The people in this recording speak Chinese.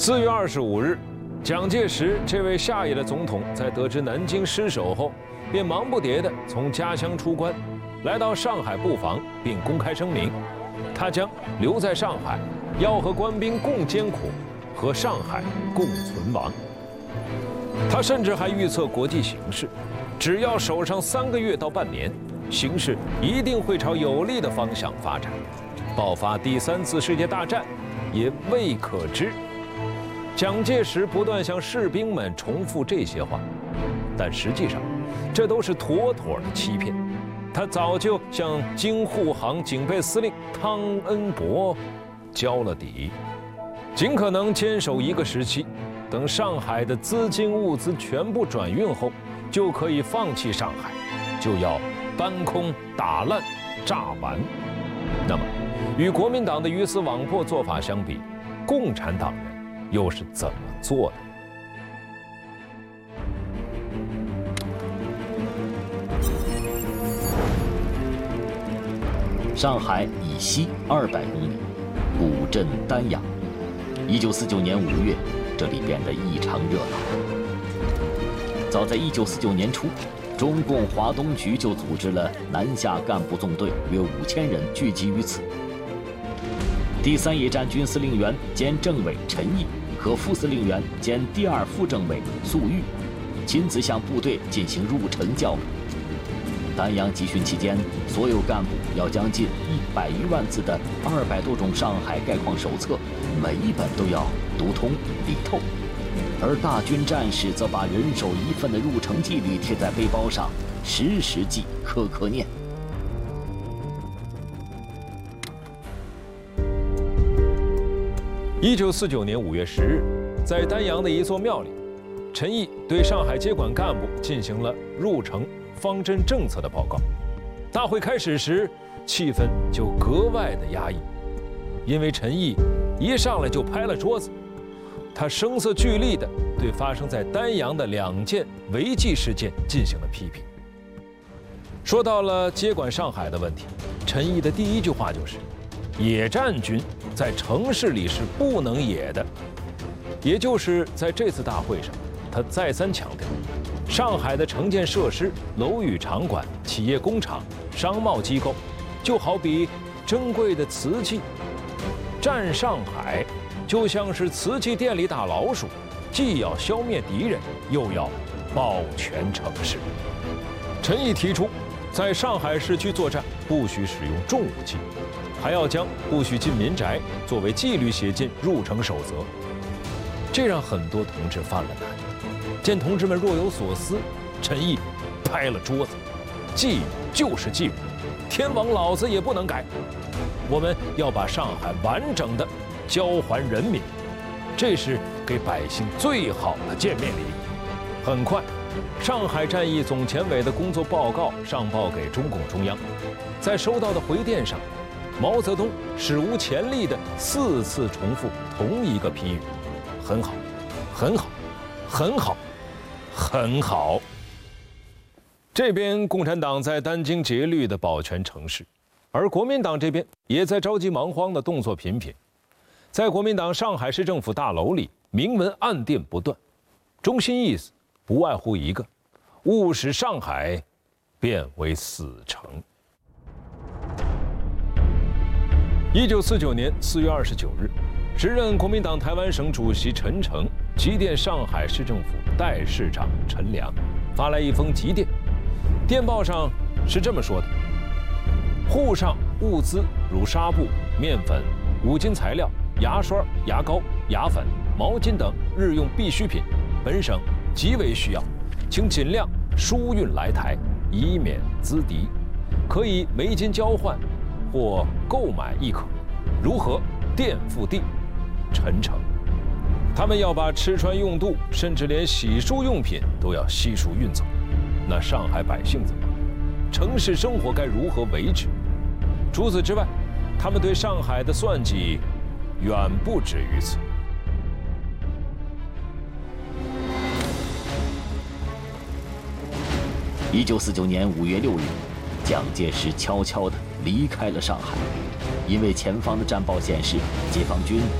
4月25日，蒋介石这位下野的总统在得知南京失守后，便忙不迭地从家乡出关，来到上海布防，并公开声明，他将留在上海，要和官兵共艰苦，和上海共存亡。他甚至还预测国际形势，只要守上3个月到半年，形势一定会朝有利的方向发展，爆发第3次世界大战也未可知。蒋介石不断向士兵们重复这些话，但实际上，这都是妥妥的欺骗。他早就向京沪杭警备司令汤恩伯交了底，尽可能坚守一个时期，等上海的资金物资全部转运后，就可以放弃上海，就要搬空、打烂、炸完。那么，与国民党的鱼死网破做法相比，共产党人又是怎么做的？ 上海以西200公里，古镇丹阳。1949年5月，这里变得异常热闹。早在1949年初，中共华东局就组织了南下干部纵队约5000人聚集于此。第3野战军司令员兼政委陈毅和副司令员兼第2副政委粟裕亲自向部队进行入城教育。丹阳集训期间，所有干部要将近100余万字的200多种上海概况手册，每一本都要读通理透。而大军战士则把人手1份的入城纪律贴在背包上，时时记，刻刻念。 1949年5月10日，在丹阳的一座庙里，陈毅对上海接管干部进行了入城方针政策的报告。大会开始时，气氛就格外的压抑，因为陈毅一上来就拍了桌子，他声色俱厉地对发生在丹阳的2件违纪事件进行了批评。说到了接管上海的问题，陈毅的第一句话就是：野战军在城市里是不能野的。也就是在这次大会上，他再三强调，上海的城建设施、楼宇场馆、企业工厂、商贸机构，就好比珍贵的瓷器，占上海就像是瓷器店里打老鼠，既要消灭敌人，又要保全城市。陈毅提出，在上海市区作战不许使用重武器，还要将不许进民宅作为纪律写进入城守则。这让很多同志犯了难。见同志们若有所思，陈毅拍了桌子：纪律就是纪律，天王老子也不能改。我们要把上海完整的交还人民，这是给百姓最好的见面礼。很快，上海战役总前委的工作报告上报给中共中央，在收到的回电上，毛泽东史无前例的4次重复同一个批语：很好，很好，很好，很好。这边共产党在殚精竭虑地保全城市，而国民党这边也在着急忙慌地动作频频。在国民党上海市政府大楼里，明文暗电不断，中心意思不外乎一个：勿使上海变为死城。1949年4月29日，时任国民党台湾省主席陈诚急电上海市政府代市长陈良，发来一封急电。电报上是这么说的：沪上物资如纱布、面粉、五金材料、牙刷、牙膏、牙粉、毛巾等日用必需品，本省极为需要，请尽量输运来台，以免资敌，可以枚金交换或购买亦可。如何？电付地。陈诚。他们要把吃穿用度，甚至连洗漱用品都要悉数运走。那上海百姓怎么办？城市生活该如何维持？除此之外，他们对上海的算计远不止于此。 1949年5月6日，蒋介石悄悄地离开了上海，因为前方的战报显示，解放军